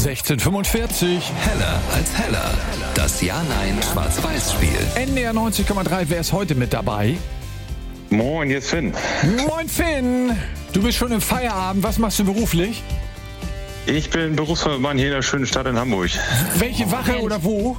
16:45. Heller als Heller. Das Ja-Nein-Schwarz-Weiß-Spiel. NDR 90,3. Wer ist heute mit dabei? Moin, hier ist Finn. Moin Finn. Du bist schon im Feierabend. Was machst du beruflich? Ich bin Berufsfeuerwehrmann hier in der schönen Stadt in Hamburg. Welche Wache oder wo?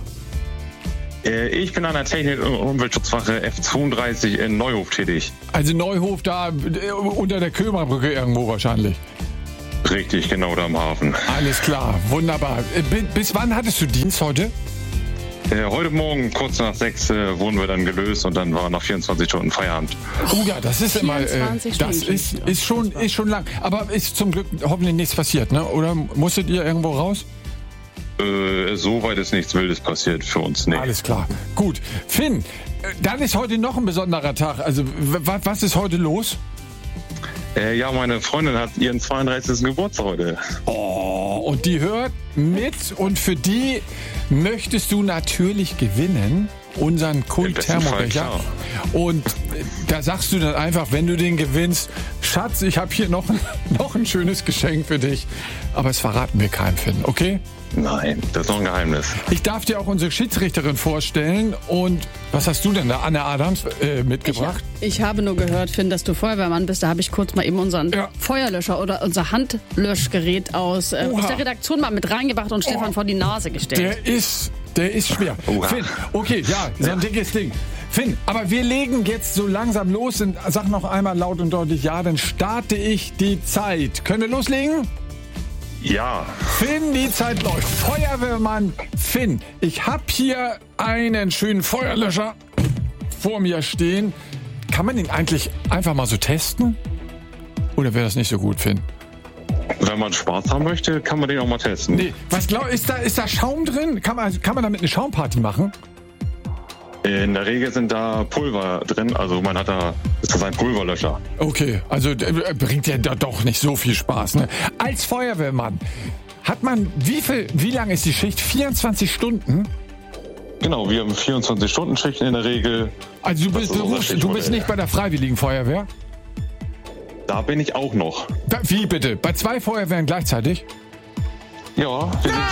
Ich bin an der Technik- und Umweltschutzwache F32 in Neuhof tätig. Also Neuhof da unter der Kömerbrücke irgendwo wahrscheinlich. Richtig, genau da am Hafen. Alles klar, wunderbar. Bis wann hattest du Dienst heute? Heute Morgen kurz nach 6 wurden wir dann gelöst und dann war nach 24 Stunden Feierabend. Oh ja, das ist immer, 24 das ist schon lang. Aber ist zum Glück hoffentlich nichts passiert, ne? Oder musstet ihr irgendwo raus? Soweit ist nichts Wildes passiert für uns, nee. Alles klar. Gut. Finn, dann ist heute noch ein besonderer Tag. Also, was ist heute los? Ja, meine Freundin hat ihren 32. Geburtstag heute. Oh, und die hört mit und für die möchtest du natürlich gewinnen, unseren Kult-Thermobecher. Und da sagst du dann einfach, wenn du den gewinnst, Schatz, ich habe hier noch ein schönes Geschenk für dich. Aber es verraten wir keinem, Finn, okay? Nein, das ist noch ein Geheimnis. Ich darf dir auch unsere Schiedsrichterin vorstellen. Und was hast du denn da, Anne Adams, mitgebracht? Ich habe nur gehört, Finn, dass du Feuerwehrmann bist. Da habe ich kurz mal eben unseren Feuerlöscher oder unser Handlöschgerät aus der Redaktion mal mit reingebracht und Stefan vor die Nase gestellt. Der ist schwer. Oha. Finn, okay, ja, so ein dickes Ding. Finn, aber wir legen jetzt so langsam los und sag noch einmal laut und deutlich ja, dann starte ich die Zeit. Können wir loslegen? Ja. Finn, die Zeit läuft. Feuerwehrmann Finn, ich habe hier einen schönen Feuerlöscher vor mir stehen. Kann man den eigentlich einfach mal so testen? Oder wäre das nicht so gut, Finn? Wenn man Spaß haben möchte, kann man den auch mal testen. Nee, ist da Schaum drin? Kann man damit eine Schaumparty machen? In der Regel sind da Pulver drin, also ist das ein Pulverlöscher. Okay, also bringt ja doch nicht so viel Spaß, ne? Als Feuerwehrmann hat man, wie lang ist die Schicht? 24 Stunden? Genau, wir haben 24-Stunden-Schichten in der Regel. Also du bist nicht bei der Freiwilligen Feuerwehr? Da bin ich auch noch. Wie bitte? Bei 2 Feuerwehren gleichzeitig? Ja, wir sind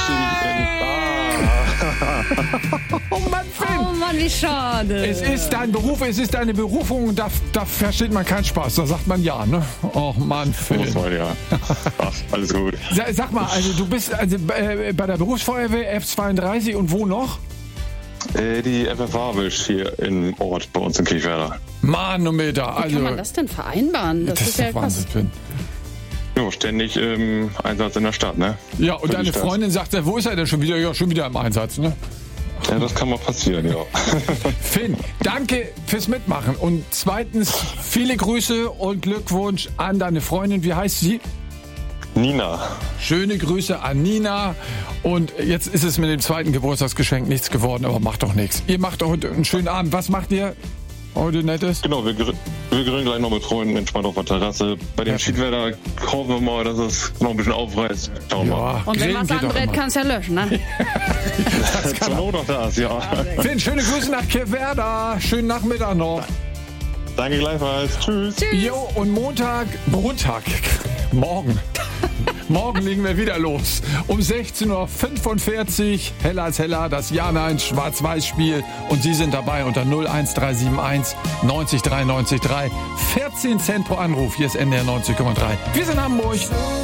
Oh Mann, Finn! Oh Mann, wie schade. Es ist dein Beruf, es ist deine Berufung und da versteht man keinen Spaß. Da sagt man ja, ne? Oh Mann, Finn. Muss mal, ja. Ach, alles gut. Sag mal, also du bist bei der Berufsfeuerwehr F32 und wo noch? Die FFH hier im Ort bei uns in Kirchwerder. Manometer, also. Wie kann man das denn vereinbaren? Das ist ja krass. Wahnsinn, Finn. Ja, ständig im Einsatz in der Stadt, ne? Ja, und deine Freundin sagt, wo ist er denn schon wieder? Ja, schon wieder im Einsatz, ne? Ja, das kann mal passieren, ja. Finn, danke fürs Mitmachen. Und zweitens, viele Grüße und Glückwunsch an deine Freundin. Wie heißt sie? Nina. Schöne Grüße an Nina. Und jetzt ist es mit dem zweiten Geburtstagsgeschenk nichts geworden, aber macht doch nichts. Ihr macht heute einen schönen Abend. Was macht ihr heute Nettes? Genau, wir grillen gleich noch mit Freunden entspannt auf der Terrasse. Bei dem Schiedwetter hoffen wir mal, dass es noch ein bisschen aufreißt. Schauen wir mal. Und wenn Grillen was geht doch anbrät, immer. kannst du ja löschen, ne? Das kann Zur Not noch das, ja. Finn, schöne Grüße nach Kirchwerder. Schönen Nachmittag noch. Danke gleichfalls. Tschüss. Jo, und morgen legen wir wieder los. Um 16:45 Uhr, Heller als Heller, das Ja-Nein-Schwarz-Weiß-Spiel. Und Sie sind dabei unter 01371 90 93 3. 14 Cent pro Anruf. Hier ist NDR 90,3. Wir sind Hamburg.